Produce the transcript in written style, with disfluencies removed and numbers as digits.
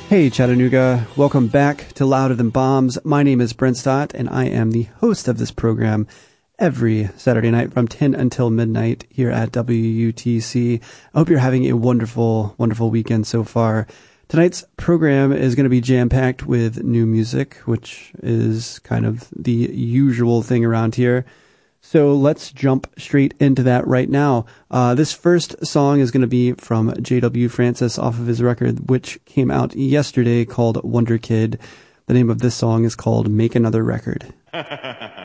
Hey Chattanooga, welcome back to Louder Than Bombs. My name is Brent Stott, and I am the host of this program every Saturday night from 10 until midnight here at WUTC. I hope you're having a wonderful, wonderful weekend so far. Tonight's program is going to be jam-packed with new music, which is kind of the usual thing around here. So let's jump straight into that right now. This first song is going to be from J.W. Francis off of his record, which came out yesterday, called Wonder Kid. The name of this song is called Make Another Record.